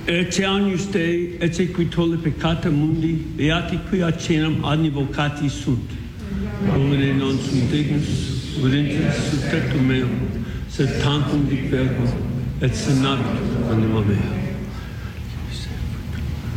E te agnus Dei, et se qui tolle peccata mundi, beati qui acenam adnivocati sunt. Domine non sum dignus, videntis sub tectum meum, sed tantum dic verbo, et senabit anima mea.